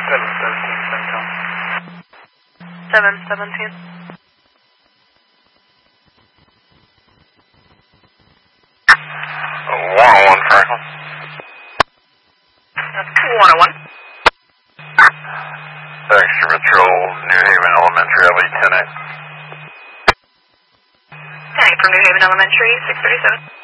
717 Central. 717. 101 Franklin. That's 101. Extra Patrol, New Haven Elementary, LE 10-8. 10-8 from New Haven Elementary, 637.